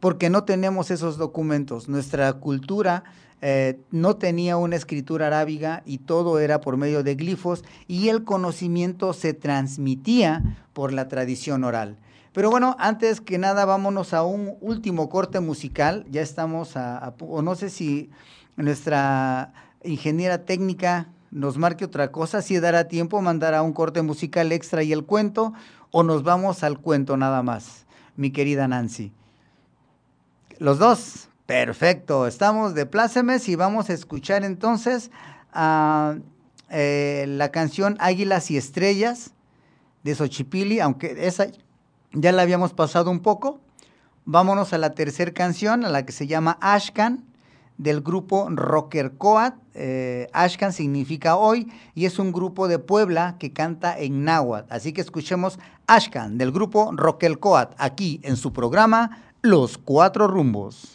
porque no tenemos esos documentos. Nuestra cultura no tenía una escritura arábiga y todo era por medio de glifos y el conocimiento se transmitía por la tradición oral. Pero bueno, antes que nada vámonos a un último corte musical. Ya estamos o no sé si nuestra ingeniera técnica nos marque otra cosa, si dará tiempo mandar a un corte musical extra y el cuento, o nos vamos al cuento nada más, mi querida Nancy. Los dos, perfecto, estamos de plácemes y vamos a escuchar entonces la canción Águilas y Estrellas de Xochipilli, aunque esa ya la habíamos pasado un poco. Vámonos a la tercera canción, a la que se llama Axcan, del grupo Roquercoat. Axcan significa hoy y es un grupo de Puebla que canta en náhuatl. Así que escuchemos Axcan del grupo Roquercoat aquí en su programa Los Cuatro Rumbos.